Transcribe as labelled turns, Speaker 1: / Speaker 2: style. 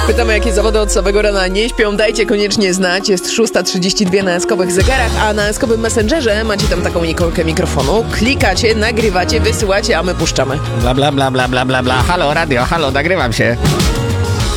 Speaker 1: Pytamy, jakie zawody od samego rana nie śpią. Dajcie koniecznie znać. Jest 6:32 na eskowych zegarach, a na eskowym Messengerze macie tam taką ikonkę mikrofonu. Klikacie, nagrywacie, wysyłacie, a my puszczamy.
Speaker 2: Bla, bla, bla, bla, bla, bla, bla. Halo, radio, halo, nagrywam się.